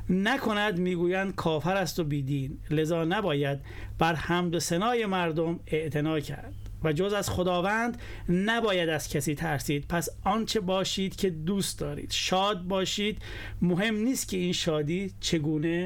نکند میگویند کافر است و بیدین، لذا نباید بر حمد و ثنای مردم اعتنا کرد و جز از خداوند نباید از کسی ترسید. پس آنچه باشید که دوست دارید، شاد باشید. مهم نیست که این شادی چگونه